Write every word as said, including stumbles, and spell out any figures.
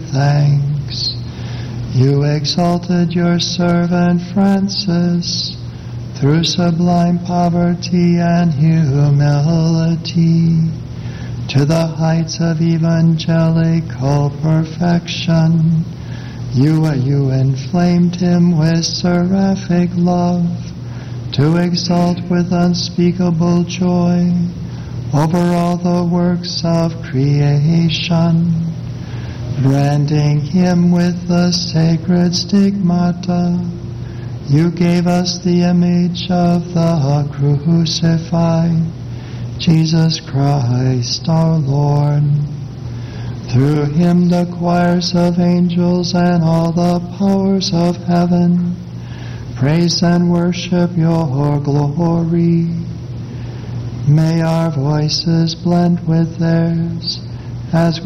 thanks. You exalted your servant Francis through sublime poverty and humility to the heights of evangelical perfection. You, you inflamed him with seraphic love to exalt with unspeakable joy over all the works of creation, branding him with the sacred stigmata. You gave us the image of the crucified Jesus Christ our Lord. Through him the choirs of angels and all the powers of heaven praise and worship your glory. May our voices blend with theirs as we